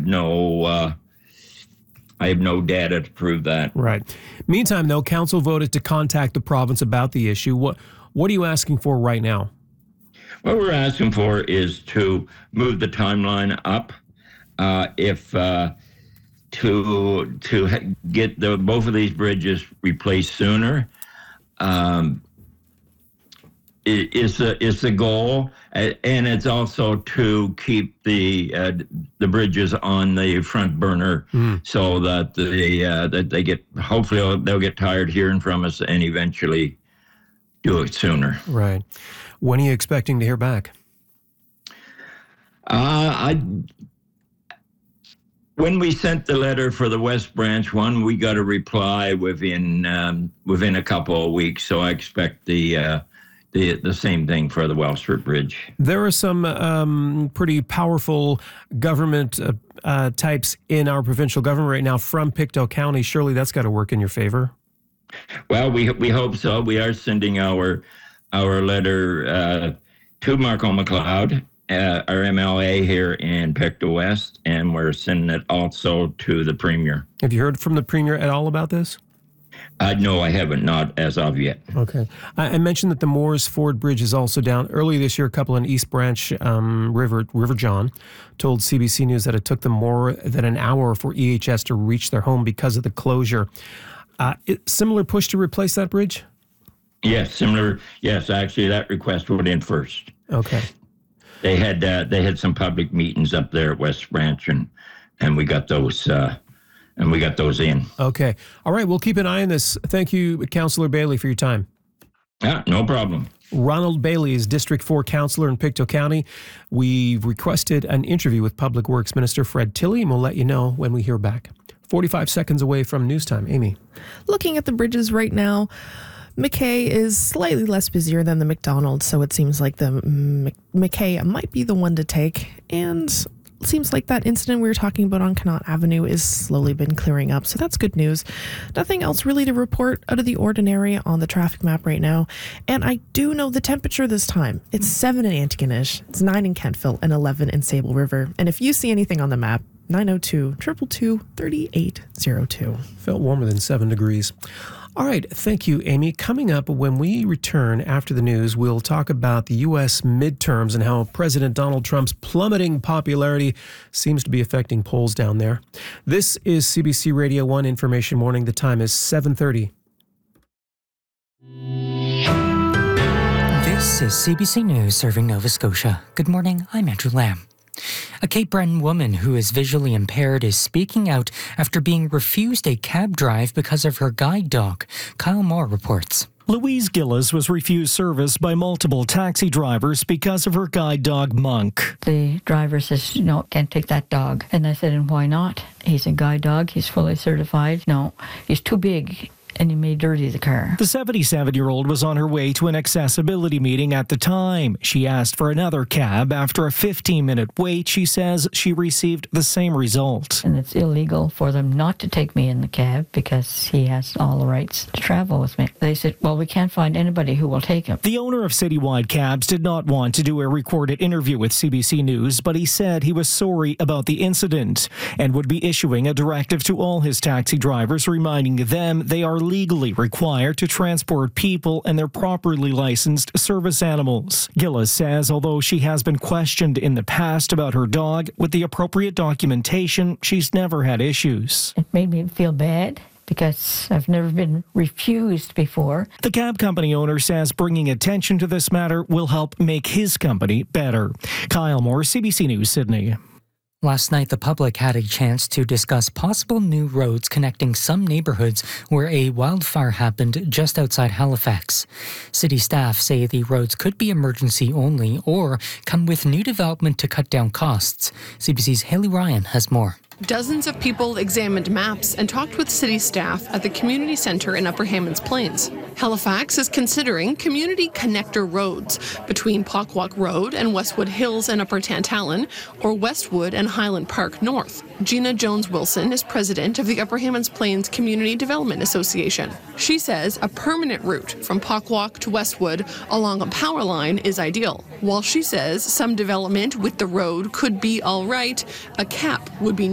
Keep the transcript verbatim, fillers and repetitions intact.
have no uh, I have no data to prove that. Right. Meantime, though, council voted to contact the province about the issue. What What are you asking for right now? What we're asking for is to move the timeline up. Uh, if uh, to to get the both of these bridges replaced sooner. Um, is the is the goal, and it's also to keep the uh, the bridges on the front burner, mm. so that the uh, that they get hopefully they'll, they'll get tired hearing from us and eventually do it sooner. Right. When are you expecting to hear back? Uh, I. When we sent the letter for the West Branch one, we got a reply within um, within a couple of weeks. So I expect the uh, the the same thing for the Wellsford Bridge. There are some um, pretty powerful government uh, uh, types in our provincial government right now from Pictou County. Surely that's got to work in your favor. Well, we we hope so. We are sending our our letter uh, to Marco McLeod, Uh, our M L A here in Pictou West, and we're sending it also to the Premier. Have you heard from the Premier at all about this? Uh, no, I haven't, not as of yet. Okay. I, I mentioned that the Moores Ford Bridge is also down. Earlier this year, a couple in East Branch um, River, River John, told C B C News that it took them more than an hour for E H S to reach their home because of the closure. Uh, it, similar push to replace that bridge? Yes, similar. Yes, actually, that request went in first. Okay. They had uh, they had some public meetings up there at West Branch, and and we got those uh, and we got those in. Okay, all right. We'll keep an eye on this. Thank you, Councillor Bailey, for your time. Yeah, no problem. Ronald Bailey is District Four Councillor in Pictou County. We've requested an interview with Public Works Minister Fred Tilley, and we'll let you know when we hear back. Forty-five seconds away from news time. Amy, looking at the bridges right now. McKay is slightly less busier than the McDonald, so it seems like the Mc- McKay might be the one to take. And it seems like that incident we were talking about on Connaught Avenue is slowly been clearing up, so that's good news. Nothing else really to report out of the ordinary on the traffic map right now. And I do know the temperature this time. It's seven in Antigonish, it's nine in Kentville, and eleven in Sable River. And if you see anything on the map, nine oh two, two two two, three eight oh two. Felt warmer than seven degrees. All right, thank you, Amy. Coming up, when we return after the news, we'll talk about the U S midterms and how President Donald Trump's plummeting popularity seems to be affecting polls down there. This is C B C Radio one Information Morning. The time is seven thirty. This is C B C News serving Nova Scotia. Good morning, I'm Andrew Lamb. A Cape Breton woman who is visually impaired is speaking out after being refused a cab drive because of her guide dog. Kyle Moore reports. Louise Gillis was refused service by multiple taxi drivers because of her guide dog, Monk. The driver says, no, can't take that dog. And I said, and why not? He's a guide dog. He's fully certified. No, he's too big. And he may dirty the car. The seventy-seven-year-old was on her way to an accessibility meeting at the time. She asked for another cab. After a fifteen-minute wait, she says she received the same result. And it's illegal for them not to take me in the cab because he has all the rights to travel with me. They said, well, we can't find anybody who will take him. The owner of Citywide Cabs did not want to do a recorded interview with C B C News, but he said he was sorry about the incident and would be issuing a directive to all his taxi drivers, reminding them they are legally required to transport people and their properly licensed service animals. Gillis says although she has been questioned in the past about her dog, with the appropriate documentation, she's never had issues. It made me feel bad because I've never been refused before. The cab company owner says bringing attention to this matter will help make his company better. Kyle Moore, C B C News, Sydney. Last night, the public had a chance to discuss possible new roads connecting some neighborhoods where a wildfire happened just outside Halifax. City staff say the roads could be emergency only or come with new development to cut down costs. C B C's Haley Ryan has more. Dozens of people examined maps and talked with city staff at the community centre in Upper Hammonds Plains. Halifax is considering community connector roads between Pockwalk Road and Westwood Hills and Upper Tantallon, or Westwood and Highland Park North. Gina Jones-Wilson is president of the Upper Hammonds Plains Community Development Association. She says a permanent route from Pockwalk to Westwood along a power line is ideal. While she says some development with the road could be all right, a cap would be